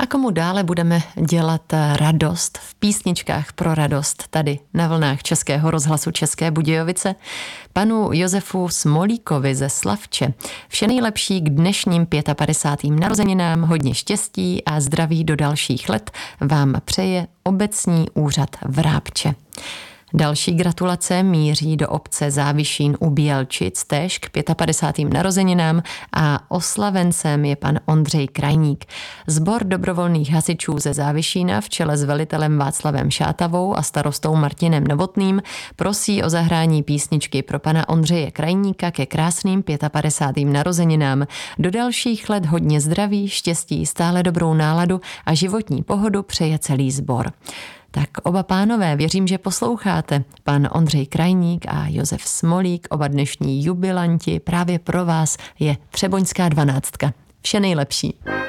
A komu dále budeme dělat radost v písničkách pro radost tady na vlnách Českého rozhlasu České Budějovice? Panu Josefu Smolíkovi ze Slavče. Vše nejlepší k dnešním 55. narozeninám, hodně štěstí a zdraví do dalších let vám přeje obecní úřad Vrápče. Další gratulace míří do obce Závišín u Bělčic, též k 55. narozeninám a oslavencem je pan Ondřej Krajník. Sbor dobrovolných hasičů ze Závišína v čele s velitelem Václavem Šátavou a starostou Martinem Novotným prosí o zahrání písničky pro pana Ondřeje Krajníka ke krásným 55. narozeninám. Do dalších let hodně zdraví, štěstí, stále dobrou náladu a životní pohodu přeje celý sbor. Tak oba pánové, věřím, že posloucháte. Pan Ondřej Krajník a Josef Smolík, oba dnešní jubilanti, právě pro vás je Třeboňská 12. Vše nejlepší.